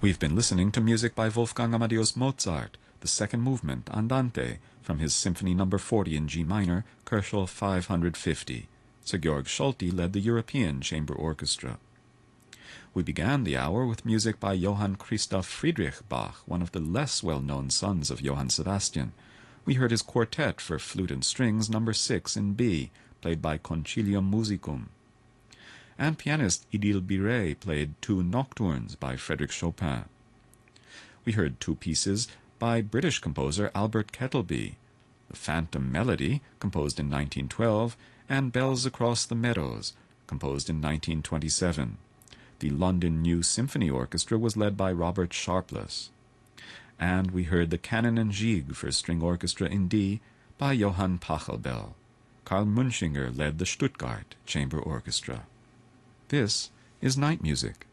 We've been listening to music by Wolfgang Amadeus Mozart, the second movement, Andante, from his Symphony No. 40 in G minor, Koelschel 550. Sir Georg Solti led the European Chamber Orchestra. We began the hour with music by Johann Christoph Friedrich Bach, one of the less well-known sons of Johann Sebastian. We heard his quartet for flute and strings No. 6 in B, played by Concilium Musicum. And pianist Idil Biret played two nocturnes by Frédéric Chopin. We heard two pieces by British composer Albert Kettleby, The Phantom Melody, composed in 1912, and Bells Across the Meadows, composed in 1927. The London New Symphony Orchestra was led by Robert Sharpless. And we heard the Canon and Gigue for string orchestra in D by Johann Pachelbel. Karl Munchinger led the Stuttgart Chamber Orchestra. This is Night Music.